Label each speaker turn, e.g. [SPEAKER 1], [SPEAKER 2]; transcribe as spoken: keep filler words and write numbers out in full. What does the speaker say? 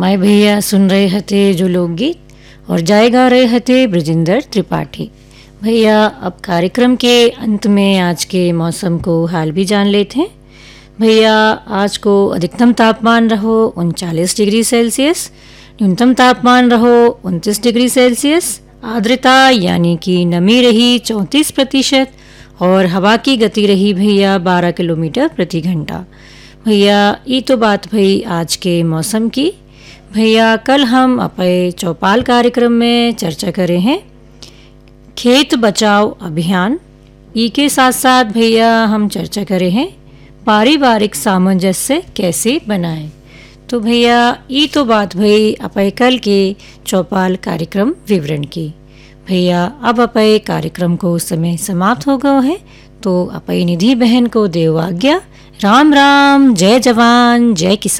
[SPEAKER 1] My भैया सुन रहे थे जो लोकगीत और जाए गा रहे थे ब्रजिंदर त्रिपाठी। भैया अब कार्यक्रम के अंत में आज के मौसम को हाल भी जान लेते हैं। भैया आज को अधिकतम तापमान रहो उनचालीस डिग्री सेल्सियस, न्यूनतम तापमान रहो उनतीस डिग्री सेल्सियस, आर्द्रता यानी कि नमी रही चौंतीस प्रतिशत और हवा की गति रही भैया बारह किलोमीटर प्रति घंटा। भैया ये तो बात भई आज के मौसम की। भैया कल हम अपने चौपाल कार्यक्रम में चर्चा करें हैं खेत बचाओ अभियान। ई के साथ साथ भैया हम चर्चा करें हैं पारिवारिक सामंजस्य कैसे बनाएं। तो भैया ये तो बात भई अपने कल के चौपाल कार्यक्रम विवरण की। भैया अब अपने कार्यक्रम को समय समाप्त हो गया है, तो अपनी निधि बहन को देव आज्ञा। राम राम, जय जवान जय किसान।